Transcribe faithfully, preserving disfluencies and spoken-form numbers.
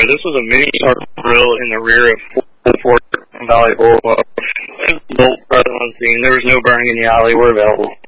way, this was a mini grill in the rear of Fort Valley Boulevard. Bolt present on scene. There was no burning in the alley or available.